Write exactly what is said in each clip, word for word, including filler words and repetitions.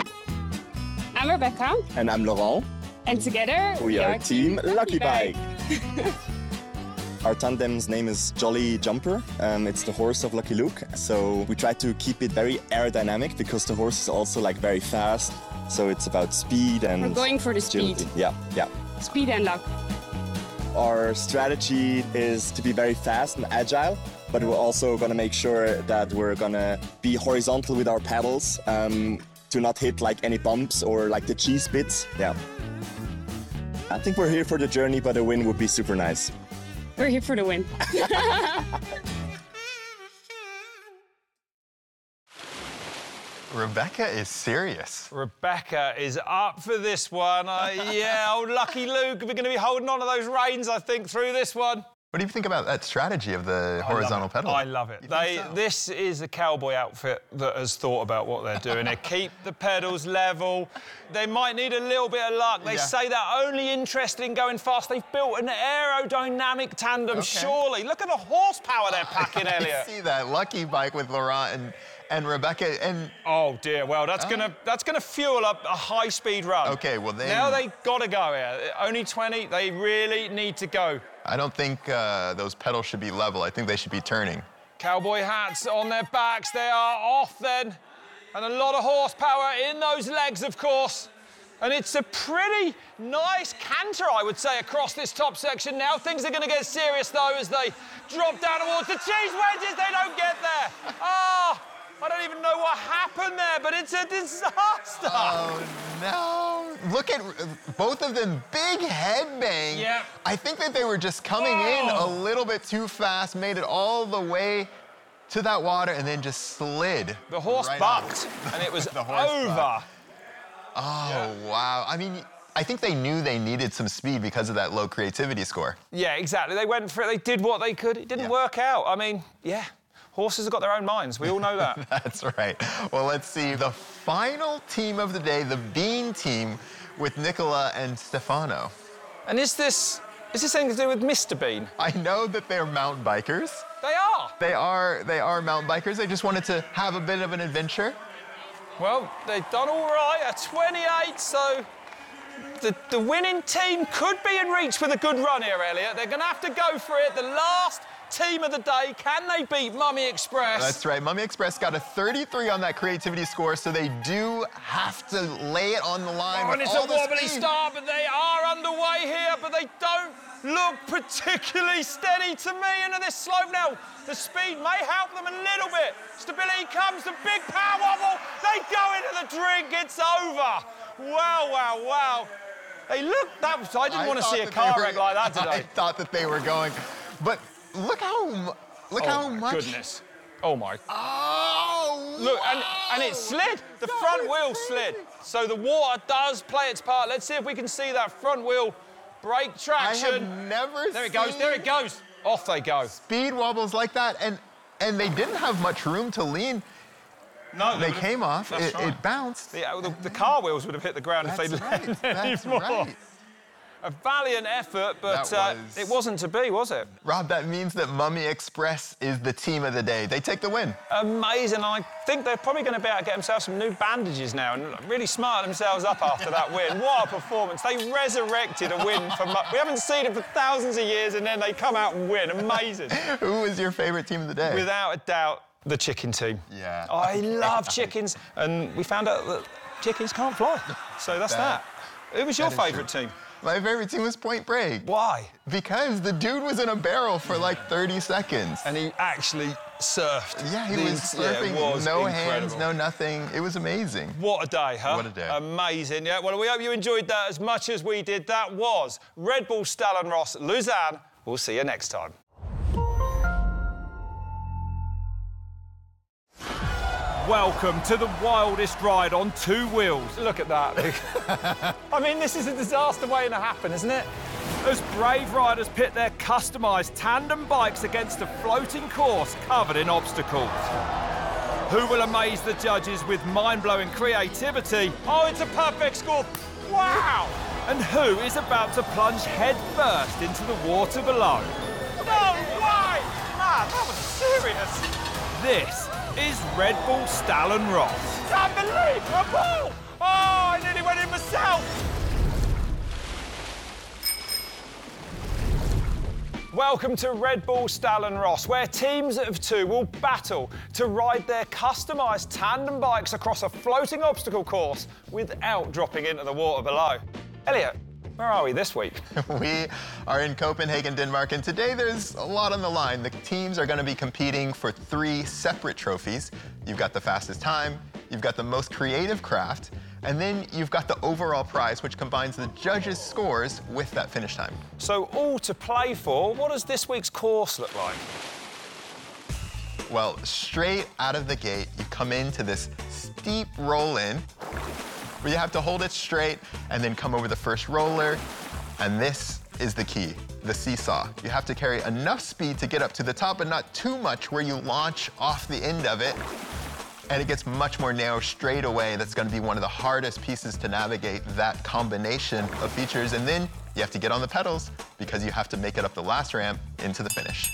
I'm Rebecca. And I'm Laurent. And together we, we are, are Team Lucky, Lucky Bike. Bike. Our tandem's name is Jolly Jumper. Um, it's the horse of Lucky Luke. So we try to keep it very aerodynamic because the horse is also like very fast. So it's about speed and We're going for the agility. speed. Yeah, yeah. Speed and luck. Our strategy is to be very fast and agile, but we're also going to make sure that we're going to be horizontal with our pedals um, to not hit like any bumps or like the cheese bits. Yeah. I think we're here for the journey, but a win would be super nice. We're here for the win. Rebecca is serious. Rebecca is up for this one. Uh, yeah, old Lucky Luke, we're going to be holding on to those reins, I think, through this one. What do you think about that strategy of the I horizontal pedal? I love it. They, so? This is a cowboy outfit that has thought about what they're doing. They keep the pedals level. They might need a little bit of luck. They yeah. say they're only interested in going fast. They've built an aerodynamic tandem, okay. surely. Look at the horsepower they're packing, Elliot. I see that Lucky Bike with Laurent and, and Rebecca and... Oh, dear. Well, that's uh, gonna that's gonna fuel up a high-speed run. Okay, well, then... Now they gotta go here. Only twenty. They really need to go. I don't think uh, those pedals should be level. I think they should be turning. Cowboy hats on their backs. They are off then. And a lot of horsepower in those legs, of course. And it's a pretty nice canter, I would say, across this top section. Now things are going to get serious, though, as they drop down towards the cheese wedges. They don't get there. Ah! Oh, I don't even know what happened there, but it's a disaster. Oh, no. Look at both of them, big headbang. Yeah. I think that they were just coming oh. in a little bit too fast, made it all the way to that water, and then just slid. The horse right bucked, and it was over. Bucked. Oh, yeah. Wow. I mean, I think they knew they needed some speed because of that low creativity score. Yeah, exactly. They went for it. They did what they could. It didn't yeah. work out. I mean, yeah. Horses have got their own minds. We all know that. That's right. Well, let's see the final team of the day, the Bean team, with Nicola and Stefano. And is this is this anything to do with Mister Bean? I know that they're mountain bikers. They are. They are. They are mountain bikers. They just wanted to have a bit of an adventure. Well, they've done all right at twenty-eight, so the the winning team could be in reach with a good run here, Elliot. They're going to have to go for it. The last team of the day. Can they beat Mummy Express? That's right. Mummy Express got a thirty-three on that creativity score, so they do have to lay it on the line. Oh, with and it's all a the wobbly speed. start, but they are underway here, but they don't look particularly steady to me. And at this slope now, the speed may help them a little bit. Stability comes, the big power wobble. They go into the drink. It's over. Wow, wow, wow. They look that. I didn't I want to see a car wreck like that today. I thought that they were going, but. Look how, look oh how my much. Goodness. Oh my. Oh. Look, and, and it slid. The that front wheel slid. So the water does play its part. Let's see if we can see that front wheel brake traction. I have never There it goes, there it goes. Off they go. Speed wobbles like that, and and they didn't have much room to lean. No, they, they came off, it, right. it bounced. The, the, the car wheels would have hit the ground that's if they'd right. landed That's anymore. Right. A valiant effort, but was... uh, it wasn't to be, was it? Rob, that means that Mummy Express is the team of the day. They take the win. Amazing. I think they're probably going to be able to get themselves some new bandages now and really smart themselves up after that win. What a performance. They resurrected a win from... We haven't seen it for thousands of years, and then they come out and win. Amazing. Who was your favourite team of the day? Without a doubt, the chicken team. Yeah. I love chickens, and we found out that chickens can't fly. So that's that. that. Who was your favourite team? My favorite team was Point Break. Why? Because the dude was in a barrel for like thirty seconds. And he actually surfed. Yeah, he the, was surfing. Yeah, it was no incredible. hands, no nothing. It was amazing. What a day, huh? What a day. Amazing. Yeah, well, we hope you enjoyed that as much as we did. That was Red Bull Stallenross Lausanne. We'll see you next time. Welcome to the wildest ride on two wheels. Look at that. I mean, this is a disaster waiting to happen, isn't it? As brave riders pit their customised tandem bikes against a floating course covered in obstacles. Who will amaze the judges with mind-blowing creativity? Oh, it's a perfect score. Wow! And who is about to plunge headfirst into the water below? No way! Man, that was serious. This is Red Bull Stallenross. Unbelievable! herself! Welcome to Red Bull Stallen Ross, where teams of two will battle to ride their customised tandem bikes across a floating obstacle course without dropping into the water below. Elliot, where are we this week? We are in Copenhagen, Denmark, and today there's a lot on the line. The teams are going to be competing for three separate trophies. You've got the fastest time, you've got the most creative craft, and then you've got the overall prize, which combines the judges' scores with that finish time. So all to play for. What does this week's course look like? Well, straight out of the gate, you come into this steep roll-in where you have to hold it straight and then come over the first roller. And this is the key, the seesaw. You have to carry enough speed to get up to the top, but not too much where you launch off the end of it. And it gets much more narrow straight away. That's gonna be one of the hardest pieces to navigate, that combination of features. And then you have to get on the pedals because you have to make it up the last ramp into the finish.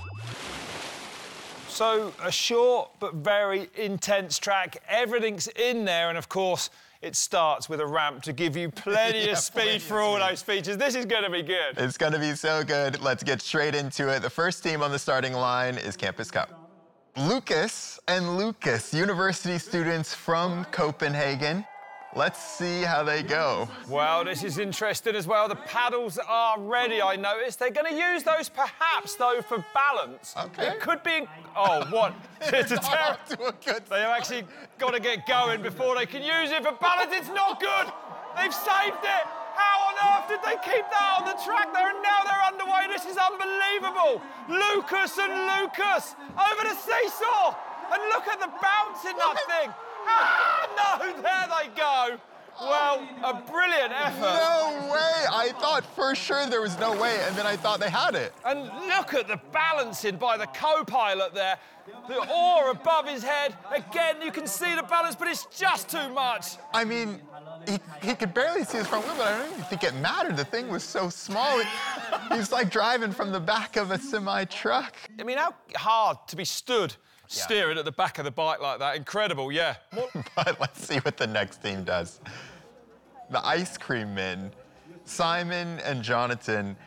So a short but very intense track. Everything's in there, and of course, it starts with a ramp to give you plenty yeah, of speed plenty for of all speed. those features. This is gonna be good. It's gonna be so good. Let's get straight into it. The first team on the starting line is Campus Cup. Lucas and Lucas, university students from Copenhagen. Let's see how they go. Well, this is interesting as well. The paddles are ready, I noticed. They're going to use those perhaps, though, for balance. Okay. It could be... Oh, what? It's a Not terror. off to a good They have actually got to get going before they can use it for balance. It's not good. They've saved it. How on earth did they keep that on the track there? And now they're underway. This is unbelievable. Lucas and Lucas over the seesaw. And look at the bounce in that thing. Ah, no, there they go. Well, a brilliant effort. No way! I thought for sure there was no way, and then I thought they had it. And look at the balancing by the co-pilot there. The oar above his head. Again, you can see the balance, but it's just too much. I mean, he, he could barely see his front wheel, but I don't even think it mattered. The thing was so small. It, he's like driving from the back of a semi-truck. I mean, how hard to be stood Yeah. steering at the back of the bike like that. Incredible, yeah. But let's see what the next team does. The ice cream men, Simon and Jonathan.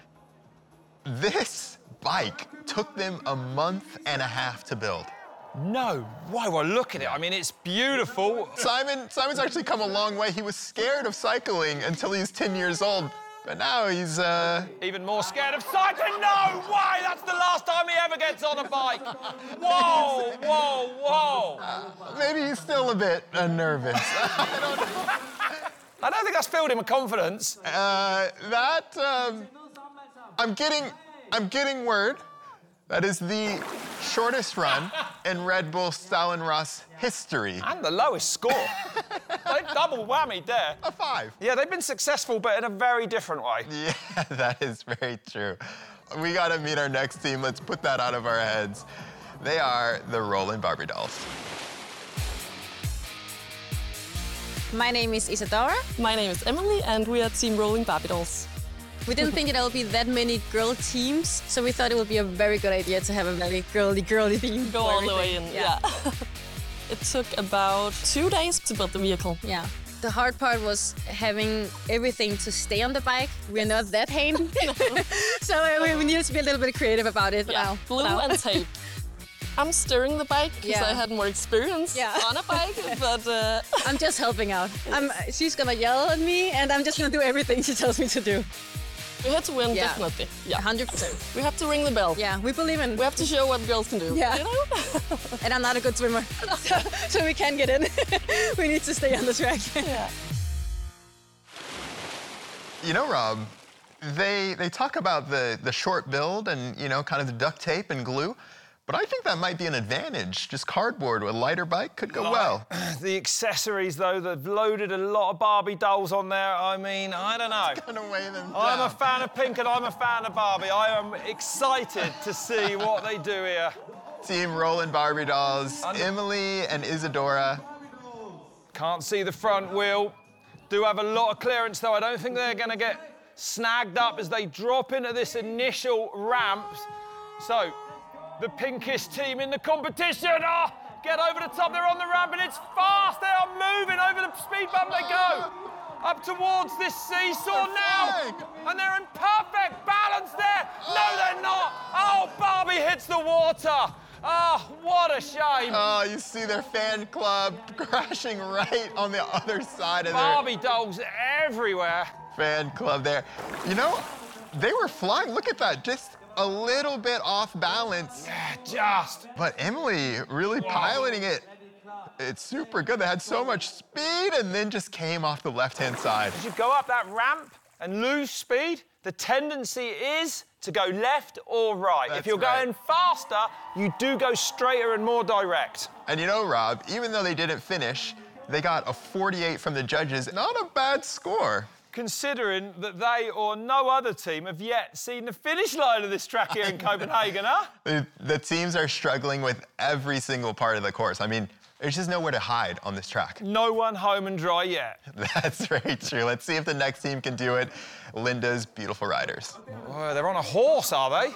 This bike took them a month and a half to build. No way. Well, look at it. I mean, it's beautiful. Simon, Simon's actually come a long way. He was scared of cycling until he was ten years old. But now he's, uh... Even more scared of cycling. No way! That's the last time he ever gets on a bike. Whoa, whoa, whoa. maybe he's still a bit uh, nervous. I don't know. I don't think that's filled him with confidence. Uh, that, um... I'm getting... I'm getting word that is the shortest run in Red Bull Stallen Ross history. And the lowest score. They double whammied there. A five. Yeah, they've been successful, but in a very different way. Yeah, that is very true. We gotta meet our next team. Let's put that out of our heads. They are the Rolling Barbie Dolls. My name is Isadora. My name is Emily, and we are Team Rolling Barbie Dolls. We didn't think there would be that many girl teams, so we thought it would be a very good idea to have a very girly, girly theme. Go for all the way everything. in, yeah. It took about two days to build the vehicle. Yeah. The hard part was having everything to stay on the bike. We're not that handy. So uh, we, we needed to be a little bit creative about it. Yeah, Now, glue now. and tape. I'm steering the bike because Yeah. I had more experience Yeah. on a bike, but uh, I'm just helping out. I'm, she's gonna yell at me, and I'm just gonna do everything she tells me to do. we had to win, Yeah. definitely. Yeah, one hundred percent. we have to ring the bell. Yeah, we believe in. We have to show what girls can do. Yeah. You know? And I'm not a good swimmer, so, so we can't get in. We need to stay on the track. Yeah. You know, Rob, they they talk about the, the short build and, you know, kind of the duct tape and glue, but I think that might be an advantage. Just cardboard with a lighter bike could go well. The accessories, though, they've loaded a lot of Barbie dolls on there. I mean, I don't know. Gonna weigh them I'm a down. fan of Pink and I'm a fan of Barbie. I am excited to see what they do here. Team Rolling Barbie Dolls, Un- Emily and Isadora. Can't see the front wheel. Do have a lot of clearance, though. I don't think they're going to get snagged up as they drop into this initial ramp. So, the pinkest team in the competition. Oh, get over the top. They're on the ramp, and it's fast. They are moving. Over the speed bump they go. up towards this seesaw now. And they're in perfect balance there. No, they're not. Oh, Barbie hits the water. Oh, what a shame. Oh, you see their fan club crashing right on the other side of Barbie dolls everywhere. their fan club there. You know, they were flying. Look at that. Just a little bit off balance. Yeah, just. But Emily really piloting it. It's super good. They had so much speed and then just came off the left-hand side. As you go up that ramp and lose speed, the tendency is to go left or right. That's if you're right. going faster, you do go straighter and more direct. And you know, Rob, even though they didn't finish, they got a forty-eight from the judges. Not a bad score. Considering that they or no other team have yet seen the finish line of this track here in Copenhagen, huh? The, the teams are struggling with every single part of the course. I mean, there's just nowhere to hide on this track. No one home and dry yet. That's very true. Let's see if the next team can do it. Linda's Beautiful Riders. Oh, they're on a horse, are they?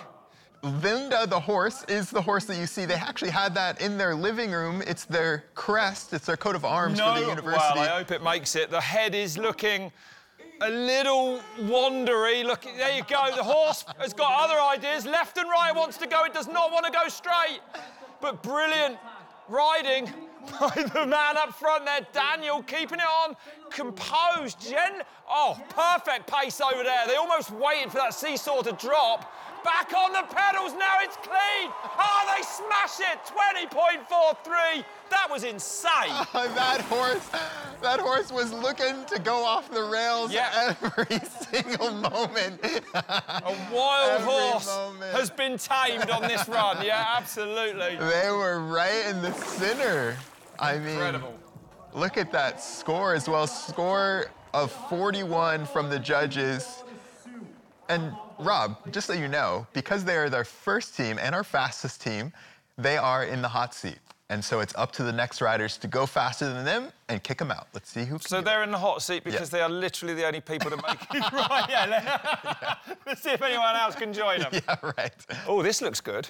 Linda, the horse, is the horse that you see. They actually had that in their living room. It's their crest. It's their coat of arms no, for the university. Well, I hope it makes it. The head is looking a little wandery. Look, there you go. The horse has got other ideas. Left and right wants to go. It does not want to go straight. But brilliant riding by the man up front there, Daniel, keeping it on, composed, gen... Oh, perfect pace over there. They almost waited for that seesaw to drop. Back on the pedals now, it's clean. Oh, they smash it, twenty point four three. That was insane. Uh, that horse, that horse was looking to go off the rails yeah. every single moment. A wild every horse moment. has been tamed on this run. Yeah, absolutely. They were right in the center. I mean, Incredible. Look at that score as well. Score of forty-one from the judges. And Rob, just so you know, because they are their first team and our fastest team, they are in the hot seat. And so it's up to the next riders to go faster than them and kick them out. Let's see who can So do they're it. in the hot seat because Yeah. they are literally the only people to make it right. Yeah, yeah. Let's see if anyone else can join them. Yeah, right. Oh, this looks good.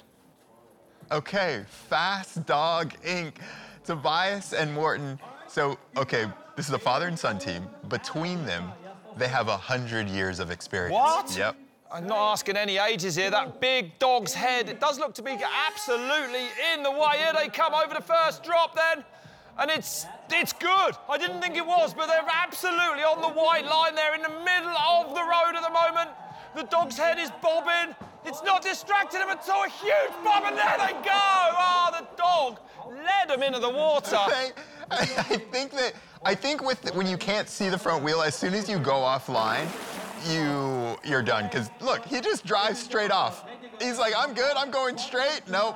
Okay, Fast Dog Incorporated. Tobias and Morton. So, okay, this is a father and son team. Between them, they have a hundred years of experience. What? Yep. I'm not asking any ages here. That big dog's head, it does look to be absolutely in the way. Here they come over the first drop then. And it's it's good. I didn't think it was, but they're absolutely on the white line there in the middle of the road at the moment. The dog's head is bobbing. It's not distracting him at all. A huge bob, and there they go. Oh, the dog led him into the water. I, I think that I think with when you can't see the front wheel, as soon as you go offline, you you're done. Because look, he just drives straight off. He's like, I'm good. I'm going straight. Nope.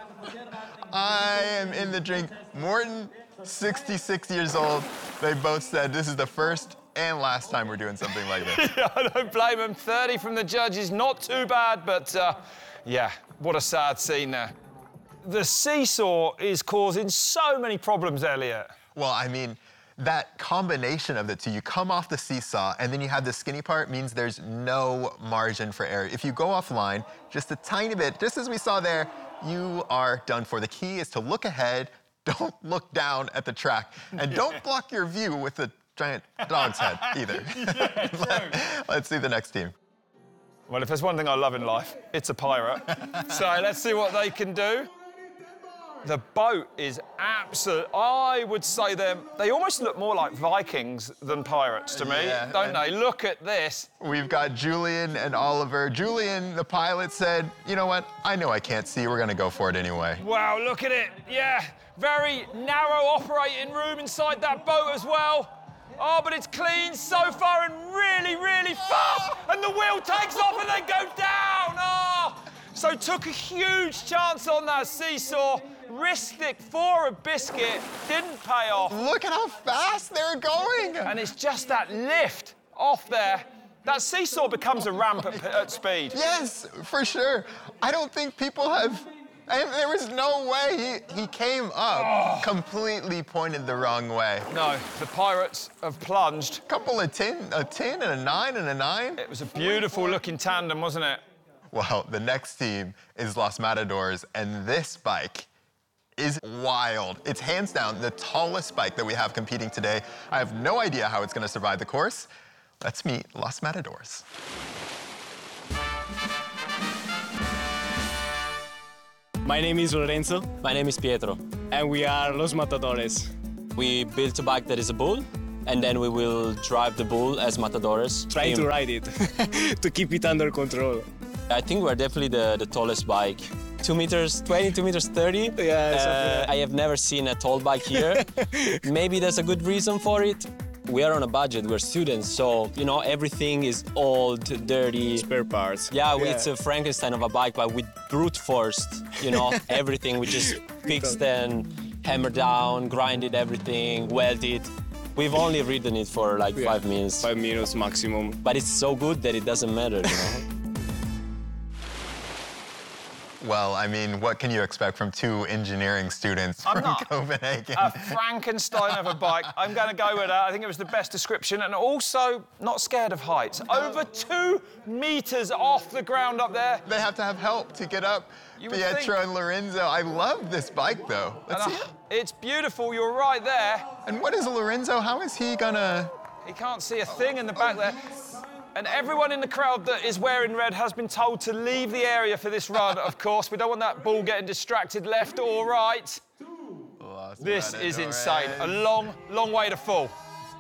I am in the drink. Morton, sixty-six years old. They both said this is the first and last time we're doing something like this. Yeah, I don't blame him. thirty from the judges, not too bad, but uh, yeah, what a sad scene there. The seesaw is causing so many problems, Elliot. Well, I mean, that combination of the two, you come off the seesaw and then you have the skinny part, means there's no margin for error. If you go offline just a tiny bit, just as we saw there, you are done for. The key is to look ahead, don't look down at the track, and don't block your view with the giant dog's head either. Yeah, true. Let's see the next team. Well, if there's one thing I love in life, it's a pirate. So let's see what they can do. The boat is absolute. I would say them. They almost look more like Vikings than pirates to me, Yeah, don't and- they? Look at this. We've got Julian and Oliver. Julian, the pilot, said, you know what? I know I can't see. We're going to go for it anyway. Wow, look at it. Yeah, very narrow operating room inside that boat as well. Oh, but it's clean so far and really, really fast. And the wheel takes off and then goes down. Oh, so took a huge chance on that seesaw. Risked it for a biscuit. Didn't pay off. Look at how fast they're going. And it's just that lift off there. That seesaw becomes a ramp at, at speed. Yes, for sure. I don't think people have... And there was no way he, he came up Oh. completely pointed the wrong way. No, the pirates have plunged. Couple of ten, a ten and a nine and a nine. It was a beautiful looking tandem, wasn't it? Well, the next team is Los Matadors, and this bike is wild. It's hands down the tallest bike that we have competing today. I have no idea how it's gonna survive the course. Let's meet Los Matadores. My name is Lorenzo. My name is Pietro. And we are Los Matadores. We built a bike that is a bull, and then we will drive the bull as Matadores. Trying to ride it, to keep it under control. I think we're definitely the, the tallest bike. Two meters twenty, two meters thirty. Yeah, uh, I have never seen a tall bike here. Maybe there's a good reason for it. We are on a budget, we're students, so, you know, everything is old, dirty. Spare parts. Yeah, yeah. It's a Frankenstein of a bike, but with brute forced, you know, everything. We just fixed and hammered down, grinded everything, welded. We've only ridden it for like yeah. five minutes. Five minutes maximum. But it's so good that it doesn't matter, you know? Well, I mean, what can you expect from two engineering students I'm from not Copenhagen? A Frankenstein of a bike. I'm going to go with that. I think it was the best description. And also, not scared of heights. Over two meters off the ground up there. They have to have help to get up. You would Pietro think. and Lorenzo. I love this bike, though. Let's And, see uh, it. It's beautiful. You're right there. And what is Lorenzo? How is he gonna... He can't see a thing in the back there. And everyone in the crowd that is wearing red has been told to leave the area for this run, of course. We don't want that ball getting distracted left or right. Los This is Matadores. insane. A long, long way to fall.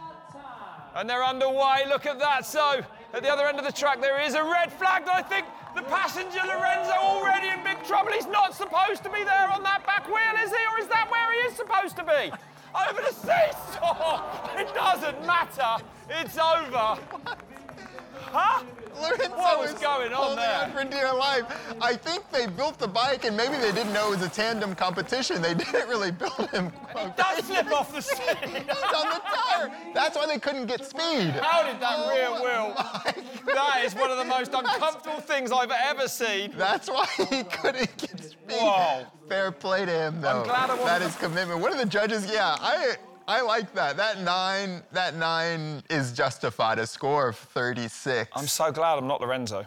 And they're underway. Look at that. So, at the other end of the track, there is a red flag that I think the passenger, Lorenzo, already in big trouble. He's not supposed to be there on that back wheel, is he? Or is that where he is supposed to be? Over the seesaw. It doesn't matter. It's over. Huh? Lorenzo What was is going on holding there? on for dear life. I think they built the bike, and maybe they didn't know it was a tandem competition. They didn't really build him. It does slip off the seat. It's on the tire. That's why they couldn't get speed. How did that Oh rear my wheel? God. That is one of the most uncomfortable things I've ever seen. That's why he couldn't get speed. Whoa. Fair play to him, though. I'm glad I wasn't That the- is commitment. What are the judges? Yeah, I I like that. That nine, that nine is justified. A score of thirty-six. I'm so glad I'm not Lorenzo.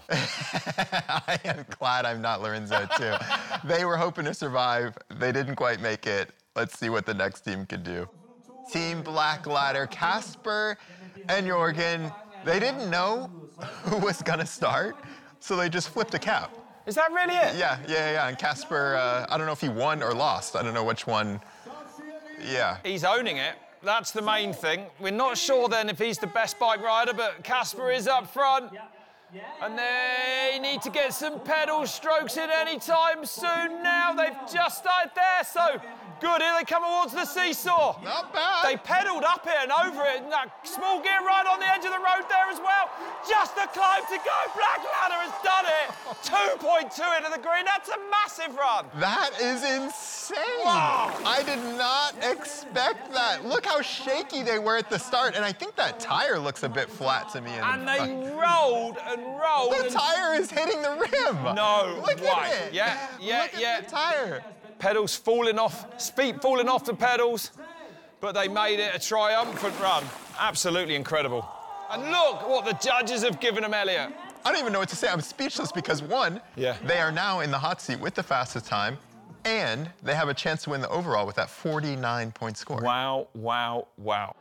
I am glad I'm not Lorenzo, too. They were hoping to survive. They didn't quite make it. Let's see what the next team can do. Team Black Ladder, Casper and Jorgen. They didn't know who was going to start, so they just flipped a cap. Is that really it? Yeah, yeah, yeah. And Casper, uh, I don't know if he won or lost. I don't know which one. Yeah. He's owning it. That's the main thing. We're not sure then if he's the best bike rider, but Casper is up front. And they need to get some pedal strokes in any time soon now. They've just started there, so good. Here they come towards the seesaw. Not bad. They pedalled up it and over it. And that small gear right on the edge of the road there as well. Just a climb to go. Black Ladder has done it. two point two into the green. That's a massive run. That is insane. Wow. I did not expect that. Look how shaky they were at the start. And I think that tire looks a bit flat to me. In And the they front. rolled and rolled. The and tire is hitting the rim. No Look way. at it. Yeah, yeah, Look yeah. at the tire. Pedals falling off, feet falling off the pedals, but they made it a triumphant run. Absolutely incredible. And look what the judges have given them, Elliot. I don't even know what to say. I'm speechless because, one, Yeah. they are now in the hot seat with the fastest time, and they have a chance to win the overall with that forty-nine point score. Wow, wow, wow.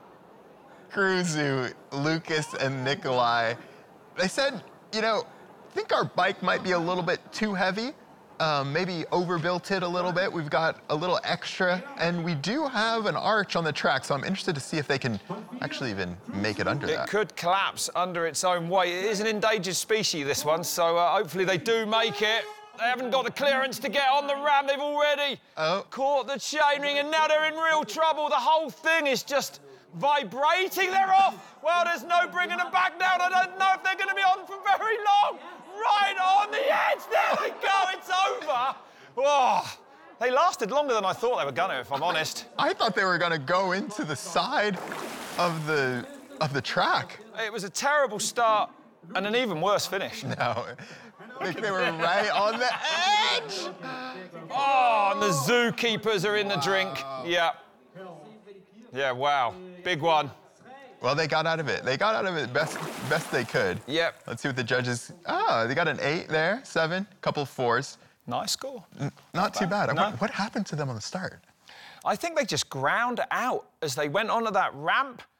Cruzu, Lucas, and Nikolai, they said, you know, I think our bike might be a little bit too heavy. Um, maybe overbuilt it a little bit. We've got a little extra, and we do have an arch on the track, so I'm interested to see if they can actually even make it under It that. could collapse under its own weight. It is an endangered species, this one, so uh, hopefully they do make it. They haven't got the clearance to get on the ram. They've already Oh. caught the chainring, and now they're in real trouble. The whole thing is just vibrating. They're off. Well, there's no bringing them back down. I don't know if they're going to be on for very long. Right on the edge. There they go. It's over. Oh, they lasted longer than I thought they were going to, if I'm honest. I thought they were going to go into the side of the of the track. It was a terrible start and an even worse finish. No, I think they were right on the edge. Oh, and the zookeepers are in the drink. Yeah. Yeah, wow. Big one. Well, they got out of it. They got out of it best best they could. Yep. Let's see what the judges. Ah, they got an eight there, seven, couple of fours. Nice score. N- Not too bad. No. What, what happened to them on the start? I think they just ground out as they went onto that ramp.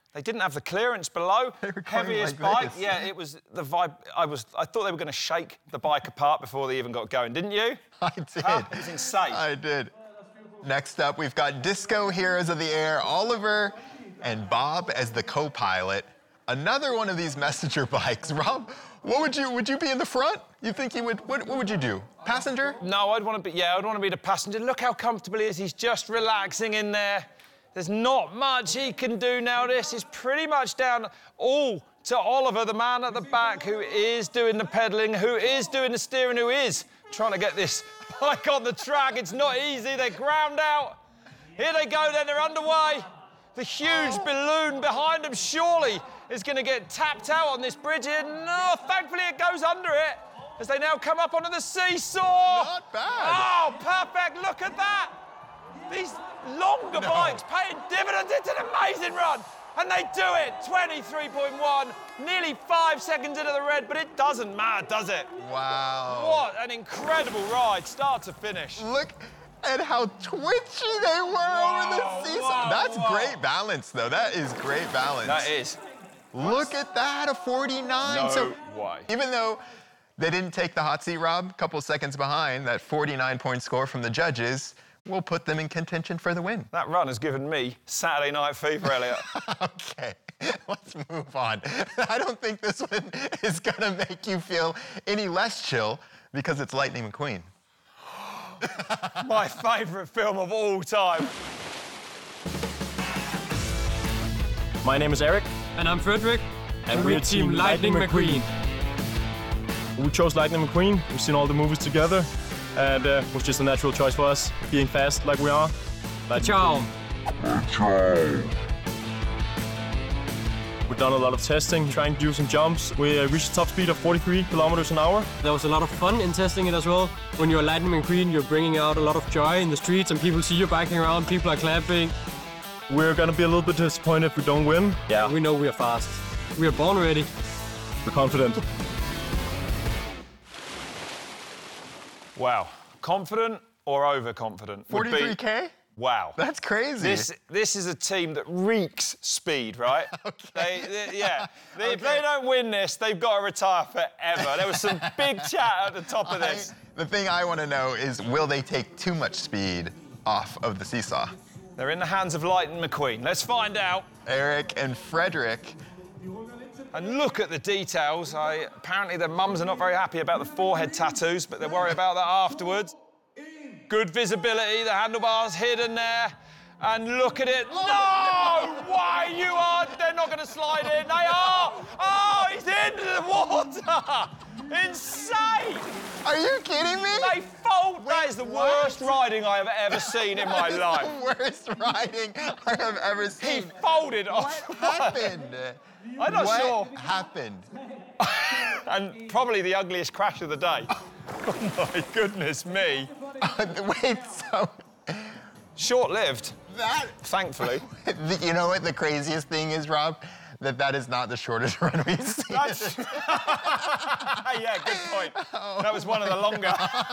They didn't have the clearance below. They were going Heaviest like bike. this. Yeah, it was the vibe. I was. I thought they were going to shake the bike apart before they even got going, didn't you? I did. Huh? It was insane. I did. Next up, we've got Disco Heroes of the Air, Oliver and Bob as the co-pilot. Another one of these messenger bikes. Rob, what would you, would you be in the front? You think you would, what, what would you do? Passenger? No, I'd want to be, yeah, I'd want to be the passenger. Look how comfortable he is. He's just relaxing in there. There's not much he can do now. This is pretty much down all to Oliver, the man at the back, who is doing the pedaling, who is doing the steering, who is trying to get this bike on the track. It's not easy. They're ground out. Here they go, then they're underway. The huge balloon behind them surely is going to get tapped out on this bridge here. No, thankfully it goes under it as they now come up onto the seesaw. Not bad. Oh, perfect. Look at that. These longer No. bikes paying dividends. It's an amazing run. And they do it. twenty-three point one, nearly five seconds into the red, but it doesn't matter, does it? Wow. What an incredible ride, start to finish. Look at how twitchy they were over the Wow, seesaw. wow, That's wow. great balance, though. That is great balance. That is. Look at that, a forty-nine. No so way. Even though they didn't take the hot seat, Rob, a couple seconds behind, that forty-nine point score from the judges will put them in contention for the win. That run has given me Saturday night fever, Elliot. Okay, let's move on. I don't think this one is gonna make you feel any less chill because it's Lightning McQueen. My favourite film of all time. My name is Eric. And I'm Frederick. And we're Team Lightning McQueen. We chose Lightning McQueen. We've seen all the movies together. And uh, it was just a natural choice for us, being fast like we are. Like Ciao. We've done a lot of testing, trying to do some jumps. We uh, reached a top speed of forty-three kilometers an hour. There was a lot of fun in testing it as well. When you're Lightning McQueen, you're bringing out a lot of joy in the streets and people see you biking around, people are clapping. We're gonna be a little bit disappointed if we don't win. Yeah. We know we are fast. We are born ready. We're confident. Wow. Confident or overconfident? forty-three K? Wow. That's crazy. This this is a team that reeks speed, right? Okay. They, they, yeah. They, If Okay. they don't win this, they've got to retire forever. There was some big chat at the top of this. I, the thing I want to know is, will they take too much speed off of the seesaw? They're in the hands of Lightning McQueen. Let's find out. Eric and Frederick. And look at the details. I, apparently their mums are not very happy about the forehead tattoos, but they're worried about that afterwards. Good visibility, the handlebars hidden there. And look at it. No! Why you are? They're not going to slide in. They are. Oh, he's into the water. Insane. Are you kidding me? They fold. That is the worst riding I have ever seen in my life. The worst riding I have ever He seen. folded off. What happened? I'm not what sure. happened? And probably the ugliest crash of the day. Oh my goodness me. Wait, so Short-lived, that, thankfully. you know what the craziest thing is, Rob? That that is not the shortest run we've seen. That's... yeah, good point. That was one of the longer.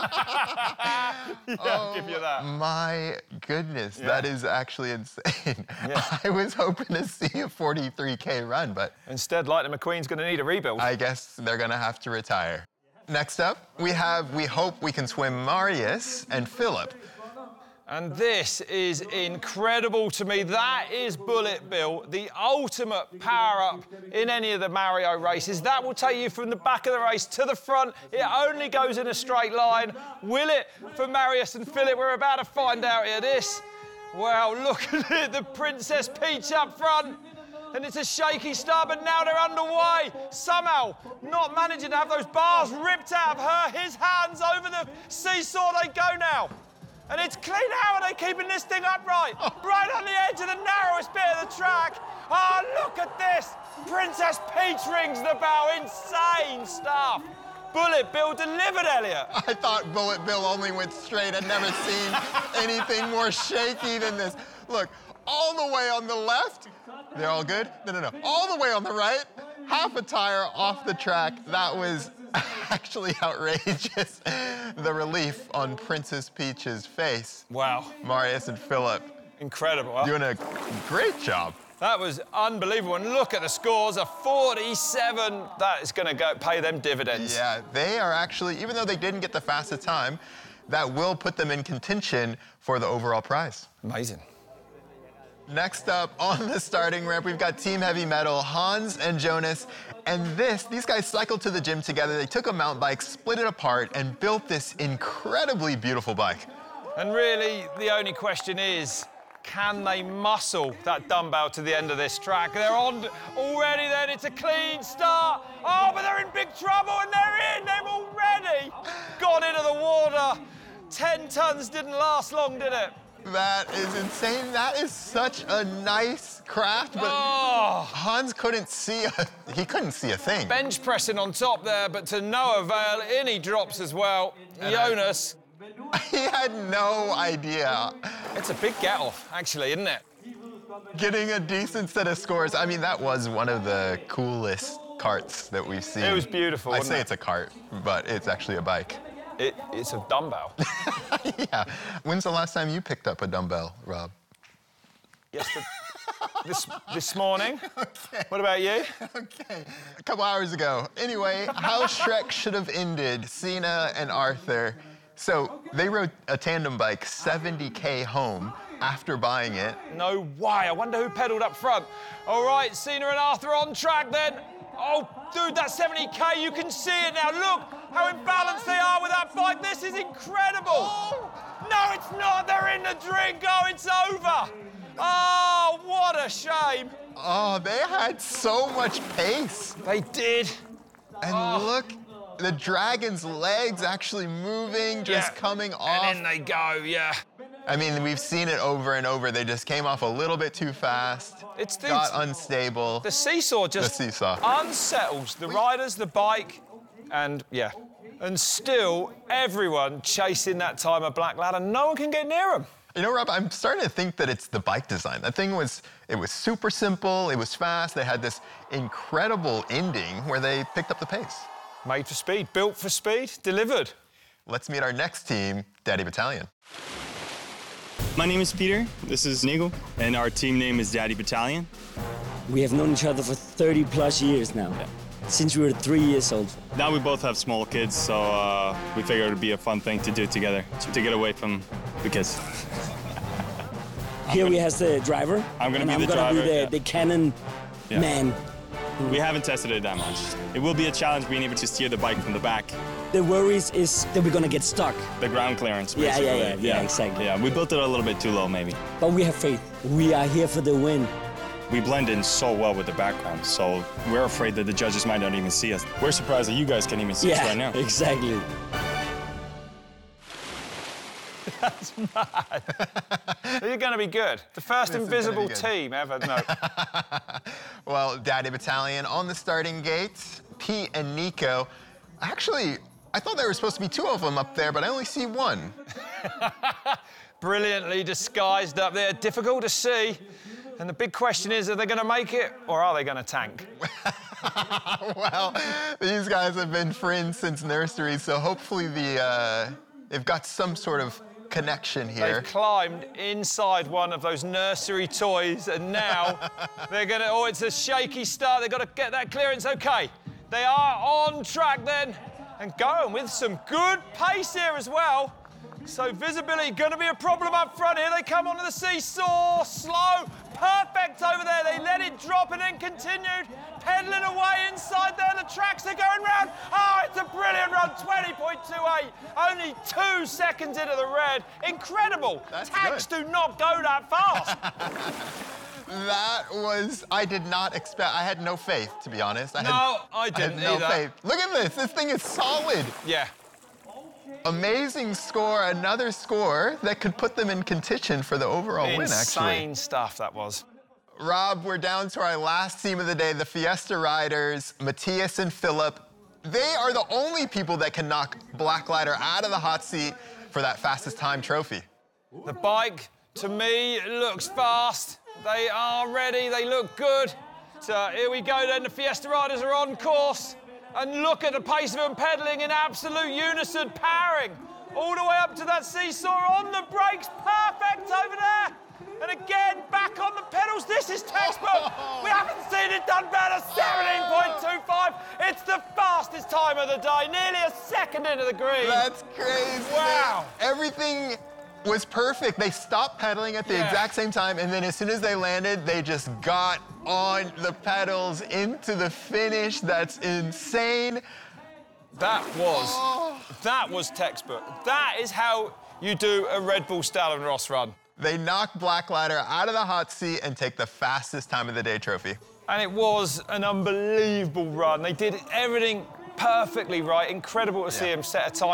yeah, I'll give you that. My goodness, Yeah. that is actually insane. Yeah. I was hoping to see a forty-three K run, but Instead, Lightning McQueen's going to need a rebuild. I guess they're gonna have to retire. Next up, we have We Hope We Can Swim Marius and Philip. And this is incredible to me. That is Bullet Bill, the ultimate power-up in any of the Mario races. That will take you from the back of the race to the front. It only goes in a straight line. Will it for Marius and Philip? We're about to find out here. This, wow, look at it, the Princess Peach up front. And it's a shaky start, but now they're underway. Somehow, not managing to have those bars ripped out of her, his hands over the seesaw they go now. And it's clean. How are they keeping this thing upright? Right on the edge of the narrowest bit of the track. Oh, look at this. Princess Peach rings the bell. Insane stuff. Bullet Bill delivered, Elliot. I thought Bullet Bill only went straight. I'd never seen anything more shaky than this. Look, all the way on the left, they're all good? No, no, no. All the way on the right, half a tire off the track. That was actually outrageous. The relief on Princess Peach's face. Wow. Marius and Philip Incredible, huh? doing a great job. That was unbelievable. And look at the scores, a forty-seven. That is going to go pay them dividends. Yeah, they are actually, even though they didn't get the fastest time, that will put them in contention for the overall prize. Amazing. Next up on the starting ramp, we've got Team Heavy Metal, Hans and Jonas. And this, these guys cycled to the gym together. They took a mountain bike, split it apart, and built this incredibly beautiful bike. And really, the only question is, can they muscle that dumbbell to the end of this track? They're on already then, it's a clean start. Oh, but they're in big trouble and they're in, they've already gone into the water. ten tons didn't last long, did it? That is insane. That is such a nice craft, but oh. Hans couldn't see a, he couldn't see a thing. Bench pressing on top there, but to no avail. In he drops as well. And Jonas. I, he had no idea. It's a big get-off, actually, isn't it? Getting a decent set of scores. I mean, that was one of the coolest carts that we've seen. It was beautiful, I wasn't say it? it's a cart, but it's actually a bike. It, it's a dumbbell. Yeah. When's the last time you picked up a dumbbell, Rob? Yesterday. this, this morning. Okay. What about you? Okay. A couple hours ago. Anyway, how Shrek should have ended, Cena and Arthur. So they rode a tandem bike seventy K home after buying it. No way. I wonder who pedaled up front. All right, Cena and Arthur on track then. Oh, dude, that seventy K, you can see it now. Look how imbalanced they are with that bike. This is incredible. Oh. No, it's not. They're in the drink. Oh, it's over. Oh, what a shame. Oh, they had so much pace. They did. And oh. look, the dragon's legs actually moving, just yeah. coming off. And then they go, yeah. I mean, we've seen it over and over. They just came off a little bit too fast. It's the, got unstable. The seesaw just the seesaw. unsettles the riders, the bike, and yeah. And still, everyone chasing that time of Black Ladder. No one can get near them. You know, Rob, I'm starting to think that it's the bike design. That thing was, it was super simple, it was fast. They had this incredible ending where they picked up the pace. Made for speed, built for speed, delivered. Let's meet our next team, Daddy Battalion. My name is Peter, this is Nigel, and our team name is Daddy Battalion. We have known each other for thirty plus years now, yeah. Since we were three years old. Now we both have small kids, so uh, we figured it would be a fun thing to do together, to get away from the kids. Here gonna, we have the driver. I'm gonna and be I'm the gonna driver. Be the, yeah. the cannon yeah. man. We haven't tested it that much. It will be a challenge being able to steer the bike from the back. The worries is that we're gonna get stuck. The ground clearance, basically. Yeah, yeah, yeah, yeah, yeah, exactly. Yeah, we built it a little bit too low, maybe. But we have faith. We are here for the win. We blend in so well with the background, so we're afraid that the judges might not even see us. We're surprised that you guys can't even see yeah, us right now. Exactly. That's mad. You're going to be good. The first this invisible team ever. No. Well, Daddy Battalion on the starting gate. Pete and Nico. Actually, I thought there were supposed to be two of them up there, but I only see one. Brilliantly disguised up there. Difficult to see. And the big question is, are they going to make it or are they going to tank? Well, these guys have been friends since nursery, so hopefully the uh, they've got some sort of connection here. They've climbed inside one of those nursery toys, and now they're going to, oh, it's a shaky start. They've got to get that clearance. OK, they are on track then and going with some good pace here as well. So visibility going to be a problem up front. Here they come onto the seesaw, slow, perfect over there. They let it drop and then continued, pedaling away inside there. The tracks are going round. Oh, it's a brilliant run, twenty point two eight. Only two seconds into the red. Incredible. That's Tanks good. do not go that fast. That was, I did not expect, I had no faith, to be honest. I no, had, I didn't I had no either. faith. Look at this, this thing is solid. Yeah. Amazing score, another score that could put them in contention for the overall Insane win, actually. Insane stuff that was. Rob, we're down to our last team of the day, the Fiesta Riders, Matthias and Philip. They are the only people that can knock Black Ladder out of the hot seat for that fastest time trophy. The bike, to me, looks fast. They are ready, they look good. So here we go then, the Fiesta Riders are on course. And look at the pace of them pedaling in absolute unison, powering all the way up to that seesaw on the brakes. Perfect over there. And again, back on the pedals. This is textbook. We haven't seen it done better. seventeen point two five. It's the fastest time of the day. Nearly a second into the green. That's crazy. Wow. Everything was perfect. They stopped pedaling at the Yeah. exact same time, and then as soon as they landed, they just got on the pedals into the finish. That's insane. That was, that was textbook. That is how you do a Red Bull Stahlon-Ross run. They knocked Blackladder out of the hot seat and take the fastest time of the day trophy. And it was an unbelievable run. They did everything perfectly right. Incredible to see Yeah. him set a time.